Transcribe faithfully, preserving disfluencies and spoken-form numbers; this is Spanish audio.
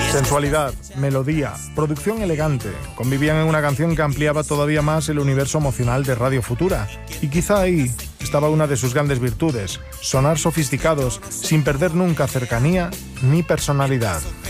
Sensualidad, melodía, producción elegante, convivían en una canción que ampliaba todavía más el universo emocional de Radio Futura. Y quizá ahí estaba una de sus grandes virtudes, sonar sofisticados sin perder nunca cercanía ni personalidad.